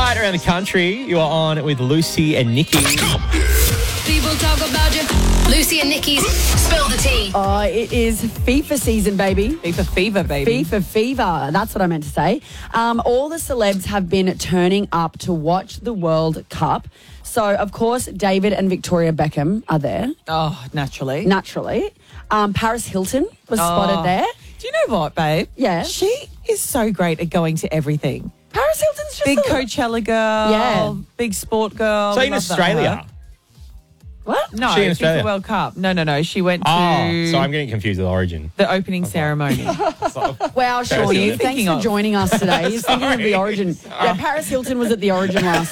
Tonight around the country, you are on with Lucy and Nikki. People talk about you. Lucy and Nikki's Spill the Tea. Oh, it is FIFA season, baby. FIFA fever, baby. FIFA fever. That's what I meant to say. All the celebs have been turning up to watch the World Cup. So, of course, David and Victoria Beckham are there, Oh, naturally. naturally. Paris Hilton was spotted there. Do you know what, babe? Yeah. She is so great at going to everything. Paris Hilton's just Big a- Coachella girl. Yeah. Big sport girl. So in Love that Australia. her. What? No, She in FIFA Australia? World Cup. No. She went to Oh, so I'm getting confused with Origin. the opening ceremony. Wow, Shawnee, Hilton. thanks Thinking for of? joining us today. He's thinking of the Origin. Yeah, Paris Hilton was at the Origin last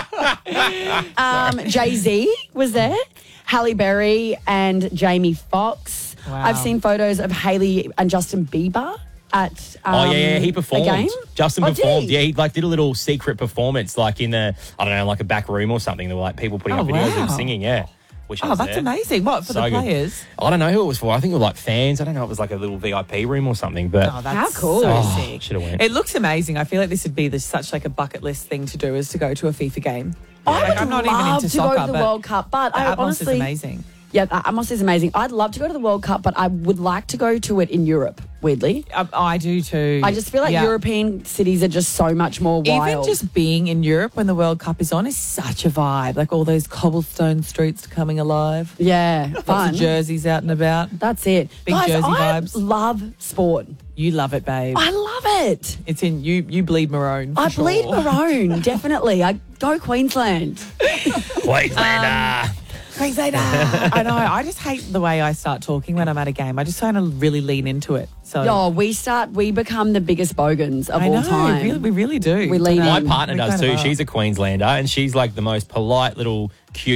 night. Jay-Z was there, Halle Berry and Jamie Foxx. Wow. I've seen photos of Hailey and Justin Bieber at He performed. a game. Justin Oh, did performed. he? Yeah, he did a little secret performance, like in a back room or something. There were like people putting Oh, up videos of him wow. singing. Yeah. Wish I Oh, was that's there. amazing. What, for So the good. players? I don't know who it was for. I think it was like fans. I don't know. It was like a little VIP room or something. But Oh, that's How cool. so Oh, sick. shoulda went. It looks amazing. I feel like this would be such like a bucket list thing to do is to go to a FIFA game. I would I'm not even love into to soccer, go to the but World Cup, but the I Atmos honestly, is amazing. yeah, the Atmos is amazing. I'd love to go to the World Cup, but I would like to go to it in Europe. Weirdly, I do too. I just feel like Yeah. European cities are just so much more wild. Even just being in Europe when the World Cup is on is such a vibe. Like all those cobblestone streets coming alive. yeah, Lots fun. of jerseys out and about. That's it. Big Guys, Jersey I vibes. love sport. You love it, babe. I love it. It's in you. You bleed maroon. For I sure. bleed maroon, definitely. I go Queensland. Queenslander. Queenslander. I know. I just hate the way I start talking when I'm at a game. I just kind of really lean into it. So Oh, we become the biggest bogans of I all know. time. We really do. We lean My in. partner We does kind of too. are. She's a Queenslander, and she's like the most polite little cute